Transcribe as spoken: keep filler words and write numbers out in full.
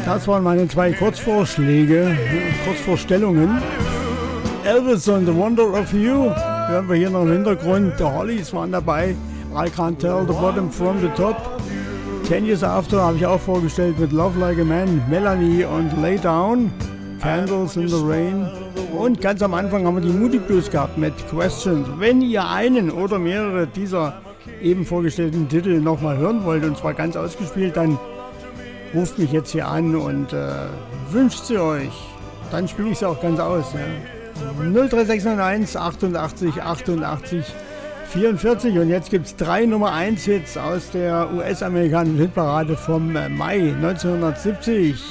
Das waren meine zwei Kurzvorschläge, Kurzvorstellungen. Elvis und The Wonder of You. Hören wir hier noch im Hintergrund. The Hollies waren dabei. I Can't Tell the Bottom from the Top. Ten Years After habe ich auch vorgestellt mit Love Like a Man, Melanie und Lay Down. Candles in the Rain. Und ganz am Anfang haben wir die Moody Blues gehabt mit Questions. Wenn ihr einen oder mehrere dieser eben vorgestellten Titel nochmal hören wollt, und zwar ganz ausgespielt, dann ruft mich jetzt hier an und äh, wünscht sie euch. Dann spiele ich sie auch ganz aus. Ja. null drei sechs neun eins achtundachtzig achtundachtzig vierundvierzig. Und jetzt gibt es drei Nummer eins Hits aus der U S-amerikanischen Hitparade vom Mai neunzehnhundertsiebzig.